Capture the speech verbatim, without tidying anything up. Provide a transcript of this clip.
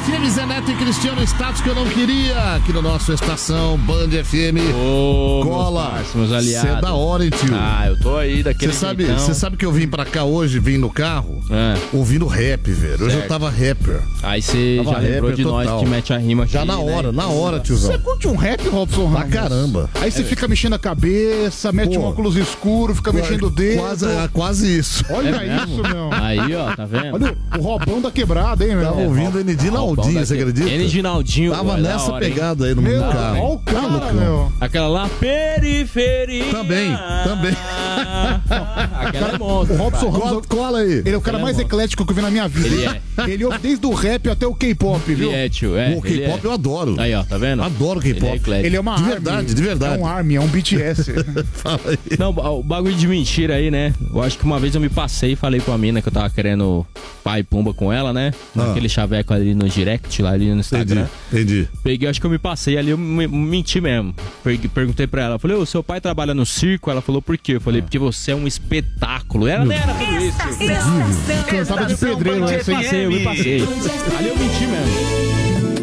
F M, Zé Neto e Cristiano, status que eu não queria. Aqui no nosso Estação Band F M. Ô, Cola. meus parceiros, meus aliados. Você é da hora, hein, tio? Ah, eu tô aí daquele Você sabe, jeitão. você sabe que eu vim pra cá hoje, vim no carro, É. ouvindo rap, velho. Hoje Certo. eu tava rapper. Aí você Tava já lembrou rapper de nós total. que mete a rima aqui, Já na hora, né? na hora, tiozão. Você curte um rap, Robson Pra Ramos? caramba. Aí você fica mexendo a cabeça, mete Pô. um óculos escuro, fica mexendo o dedo. Quase, é, quase isso. Olha É mesmo? isso, meu. Aí, ó, tá vendo? Olha o, o Robão da quebrada, hein, meu? Tava ouvindo N D Naldinho, você acredita? N de Naldinho. Tava pô, é da nessa hora, hein? pegada aí no Meu, meu carro. olha o Tá cara, loucão. meu. Aquela lá, periferia. Também, também. Aquela é monstro. O Robson pai. Ramos, Cola, cola aí. ele é o cara Ele é mais bom. eclético que eu vi na minha vida. Ele é. Ele ouve desde o rap até o K-pop, viu? Ele é, tio. É, O ele K-pop é. eu adoro. Aí, ó, tá vendo? Adoro Ele é K-pop. eclético. Ele é uma De army. verdade, de verdade. É um army, é um B T S. Fala aí. Não, o bagulho de mentira aí, né? Eu acho que uma vez eu me passei e falei com a mina que eu tava querendo pai pumba com ela, né? Ah. Aquele chaveco ali no direct, lá ali no Instagram. Entendi, entendi. Peguei, acho que eu me passei ali, eu me- menti mesmo. Pergue- Perguntei pra ela, falei, ô, seu pai trabalha no circo? Ela falou, por quê? Eu falei, porque você é um espetáculo. Ela nem era tudo isso. Cansada de pedreiro, essa aí. Passei, eu me passei. Ali eu menti mesmo.